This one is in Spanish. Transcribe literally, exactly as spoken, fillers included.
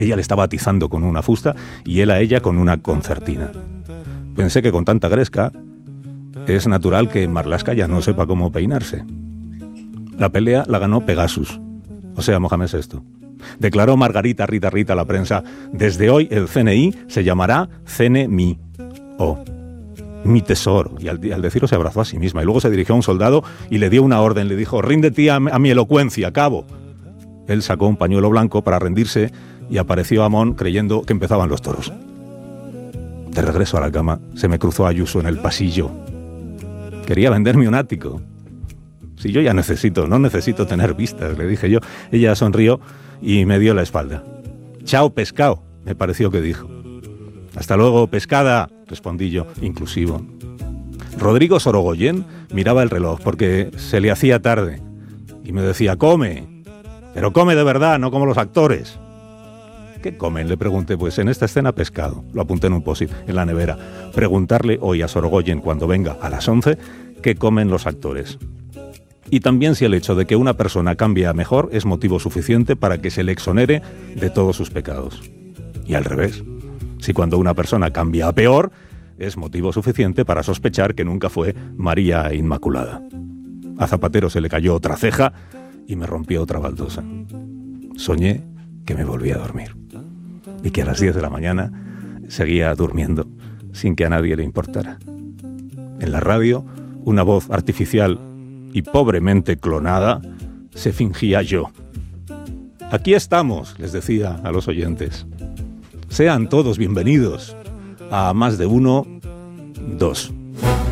Ella le estaba atizando con una fusta y él a ella con una concertina. Pensé que con tanta gresca es natural que Marlaska ya no sepa cómo peinarse. La pelea la ganó Pegasus, o sea, Mohamed sexto. Declaró Margarita Rita Rita a la prensa: desde hoy el C N I se llamará C N M I, o mi tesoro. Y al, al decirlo se abrazó a sí misma y luego se dirigió a un soldado y le dio una orden, le dijo: ríndete a, a mi elocuencia, cabo. Él sacó un pañuelo blanco para rendirse y apareció Amón creyendo que empezaban los toros. De regreso a la cama, se me cruzó Ayuso en el pasillo. Quería venderme un ático. Si yo ya necesito, no necesito tener vistas, le dije yo. Ella sonrió y me dio la espalda. Chao, pescado, me pareció que dijo. Hasta luego, pescada, respondí yo, inclusivo. Rodrigo Sorogoyen miraba el reloj porque se le hacía tarde y me decía: come, pero come de verdad, no como los actores. ¿Qué comen?, le pregunté. Pues en esta escena pescado. Lo apunté en un post-it en la nevera. Preguntarle hoy a Sorogoyen cuando venga a las once qué comen los actores. Y también si el hecho de que una persona cambie a mejor es motivo suficiente para que se le exonere de todos sus pecados. Y al revés, si cuando una persona cambia a peor es motivo suficiente para sospechar que nunca fue María Inmaculada. A Zapatero se le cayó otra ceja y me rompió otra baldosa. Soñé que me volvía a dormir y que a las diez de la mañana seguía durmiendo sin que a nadie le importara. En la radio, una voz artificial y pobremente clonada se fingía yo. Aquí estamos, les decía a los oyentes. Sean todos bienvenidos a Más de Uno, Dos.